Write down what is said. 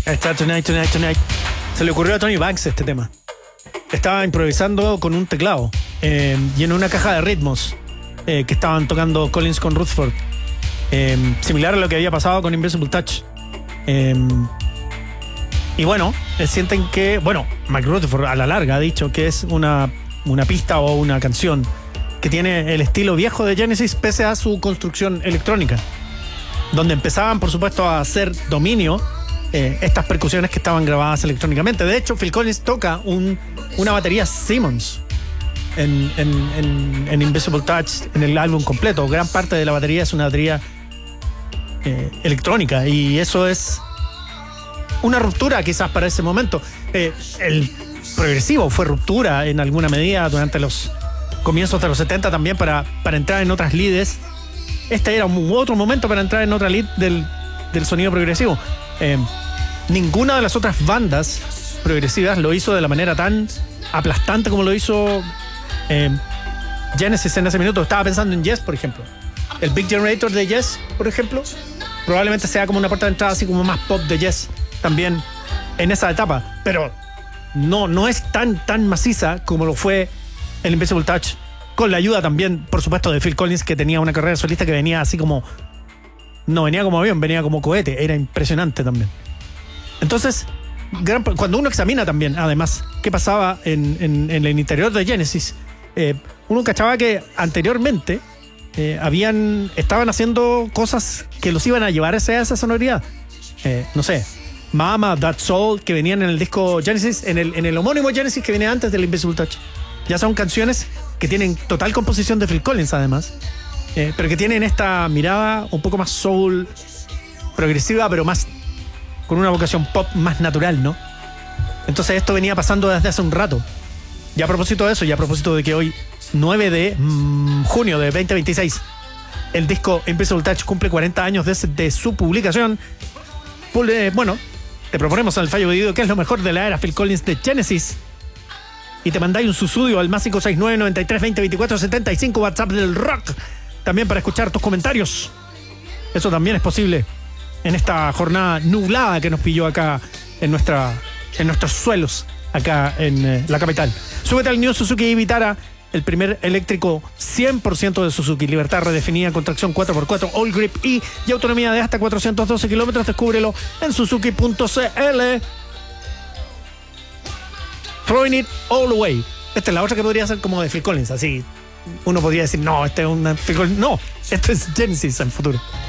Está Tonight. Se le ocurrió a Tony Banks este tema. Estaba improvisando con un teclado y en una caja de ritmos que estaban tocando Collins con Rutherford. Similar a lo que había pasado con Invisible Touch. Y bueno, sienten que... Bueno, Mike Rutherford a la larga ha dicho que es una pista o una canción que tiene el estilo viejo de Genesis pese a su construcción electrónica, donde empezaban, por supuesto, a hacer dominio estas percusiones que estaban grabadas electrónicamente. De hecho, Phil Collins toca una batería Simmons en Invisible Touch, en el álbum completo. Gran parte de la batería es una batería electrónica, y eso es una ruptura quizás para ese momento. El progresivo fue ruptura en alguna medida durante los comienzos de los 70 también para entrar en otras leads. Este era otro momento para entrar en otra lead del sonido progresivo. Ninguna de las otras bandas progresivas lo hizo de la manera tan aplastante como lo hizo Genesis en ese minuto. Estaba pensando en Yes, por ejemplo. El Big Generator de Yes, por ejemplo, probablemente sea como una puerta de entrada así como más pop de Yes también en esa etapa, pero no es tan maciza como lo fue el Invisible Touch, con la ayuda también, por supuesto, de Phil Collins, que tenía una carrera solista que venía así como... No venía como avión, venía como cohete. Era impresionante también. Entonces, cuando uno examina también, además, qué pasaba en el interior de Genesis, uno cachaba que anteriormente estaban haciendo cosas que los iban a llevar hacia esa sonoridad. No sé, Mama, That Soul, que venían en el disco Genesis, en el homónimo Genesis que viene antes del Invisible Touch. Ya son canciones que tienen total composición de Phil Collins, además, pero que tienen esta mirada un poco más soul, progresiva, pero más con una vocación pop más natural, ¿no? Entonces esto venía pasando desde hace un rato. Y a propósito de eso, y a propósito de que hoy, 9 de junio de 2026, el disco Invisible Touch cumple 40 años desde su publicación. Bueno, te proponemos en el fallo pedido qué es lo mejor de la era Phil Collins de Genesis. Y te mandáis un susudio al más 569-93-20-24-75, WhatsApp del rock. También para escuchar tus comentarios. Eso también es posible en esta jornada nublada que nos pilló acá en nuestros suelos, acá en la capital. Súbete al New Suzuki Vitara, el primer eléctrico 100% de Suzuki. Libertad redefinida con tracción 4x4, all grip y autonomía de hasta 412 kilómetros. Descúbrelo en suzuki.cl. Throwing it all away. Esta es la otra que podría ser como de Phil Collins. Así uno podría decir, no, este es una Phil Collins. No, esto es Genesis en el futuro.